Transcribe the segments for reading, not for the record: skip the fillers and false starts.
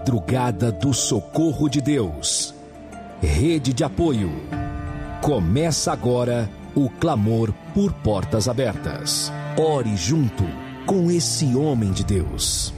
Madrugada do Socorro de Deus. Rede de apoio. Começa agora o clamor por portas abertas. Ore junto com esse homem de Deus.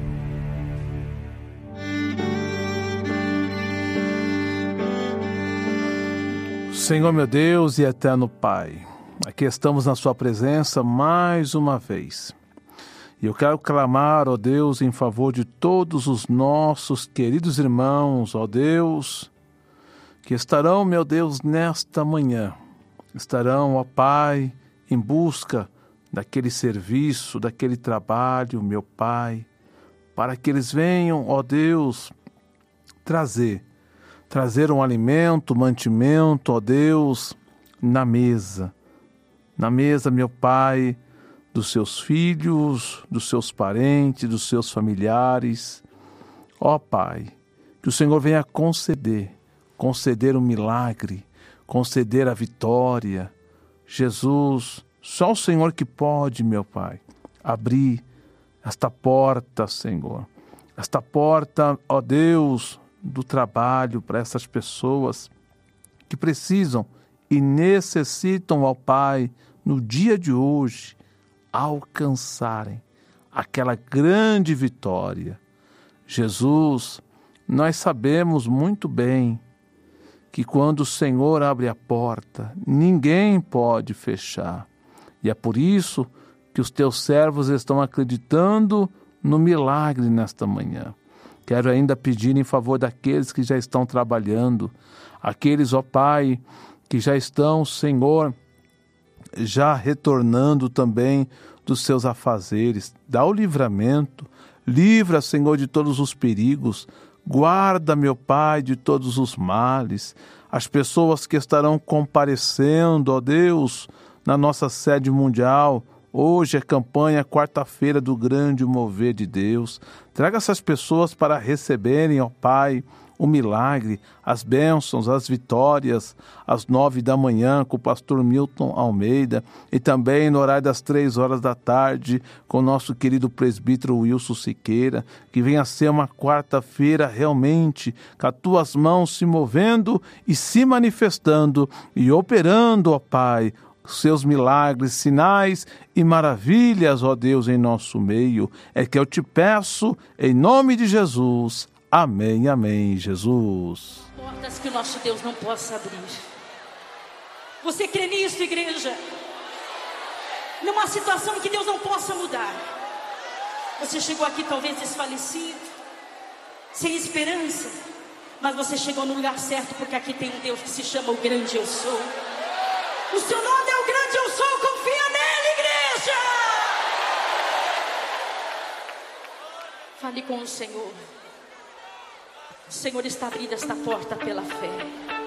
Senhor meu Deus e eterno Pai, aqui estamos na sua presença mais uma vez. E eu quero clamar, ó Deus, em favor de todos os nossos queridos irmãos, ó Deus, que estarão, meu Deus, nesta manhã. Estarão, ó Pai, em busca daquele serviço, daquele trabalho, meu Pai, para que eles venham, ó Deus, trazer um alimento, mantimento, ó Deus, na mesa, meu Pai, dos seus filhos, dos seus parentes, dos seus familiares. Ó Pai, que o Senhor venha conceder um milagre, conceder a vitória. Jesus, só o Senhor que pode, meu Pai, abrir esta porta, Senhor. Esta porta, ó Deus, do trabalho para essas pessoas que precisam e necessitam, ó Pai, no dia de hoje, alcançarem aquela grande vitória. Jesus, nós sabemos muito bem que quando o Senhor abre a porta, ninguém pode fechar. E é por isso que os teus servos estão acreditando no milagre nesta manhã. Quero ainda pedir em favor daqueles que já estão trabalhando, aqueles, ó Pai, que já estão, Senhor, já retornando também dos seus afazeres. Dá o livramento, livra, Senhor, de todos os perigos, guarda, meu Pai, de todos os males. As pessoas que estarão comparecendo, ó Deus, na nossa sede mundial. Hoje é campanha, quarta-feira do grande mover de Deus. Traga essas pessoas para receberem, ó Pai, o milagre, as bênçãos, as vitórias, às 9 da manhã com o pastor Milton Almeida e também no horário das 3 horas da tarde com o nosso querido presbítero Wilson Siqueira. Que venha ser uma quarta-feira realmente com as tuas mãos se movendo e se manifestando e operando, ó Pai, seus milagres, sinais e maravilhas, ó Deus, em nosso meio. É que eu te peço, em nome de Jesus. Amém, amém, Jesus. Portas que o nosso Deus não possa abrir. Você crê nisso, igreja? Numa situação que Deus não possa mudar. Você chegou aqui talvez desfalecido, sem esperança, mas você chegou no lugar certo, porque aqui tem um Deus que se chama o grande eu sou. O seu nome é o grande eu sou, confia nele, igreja! Fale com o Senhor. O Senhor está abrindo esta porta pela fé.